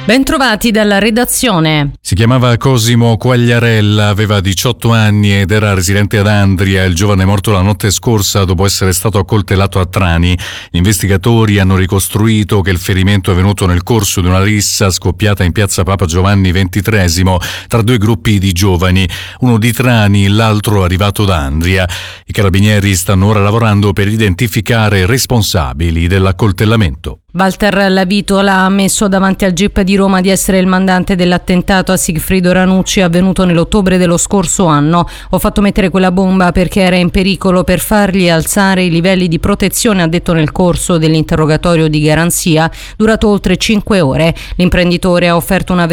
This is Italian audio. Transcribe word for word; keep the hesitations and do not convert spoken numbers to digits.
Bentrovati dalla redazione. Si chiamava Cosimo Quagliarella, aveva diciotto anni ed era residente ad Andria. Il giovane è morto la notte scorsa dopo essere stato accoltellato a Trani. Gli investigatori hanno ricostruito che il ferimento è venuto nel corso di una rissa scoppiata in piazza Papa Giovanni ventitreesimo tra due gruppi di giovani, uno di Trani, l'altro arrivato da Andria. I carabinieri stanno ora lavorando per identificare i responsabili dell'accoltellamento. Walter Lavitola ha ammesso davanti al G I P di Roma di essere il mandante dell'attentato a Sigfrido Ranucci avvenuto nell'ottobre dello scorso anno. Ho fatto mettere quella bomba perché era in pericolo per fargli alzare i livelli di protezione, ha detto nel corso dell'interrogatorio di garanzia durato oltre cinque ore. L'imprenditore ha offerto una